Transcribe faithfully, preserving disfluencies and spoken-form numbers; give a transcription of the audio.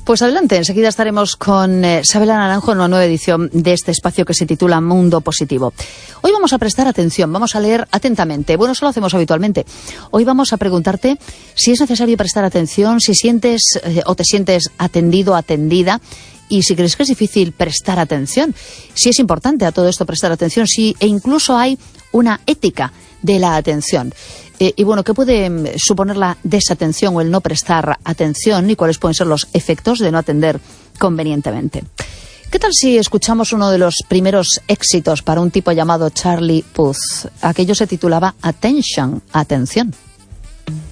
Pues adelante, enseguida estaremos con eh, Sabela Naranjo en una nueva edición de este espacio que se titula Mundo Positivo. Hoy vamos a prestar atención, vamos a leer atentamente. Bueno, eso lo hacemos habitualmente. Hoy vamos a preguntarte si es necesario prestar atención, si sientes eh, o te sientes atendido, atendida, y si crees que es difícil prestar atención, si es importante a todo esto prestar atención, si e incluso hay una ética de la atención. Eh, y bueno, ¿qué puede suponer la desatención o el no prestar atención y cuáles pueden ser los efectos de no atender convenientemente? ¿Qué tal si escuchamos uno de los primeros éxitos para un tipo llamado Charlie Puth? Aquello se titulaba Attention, atención.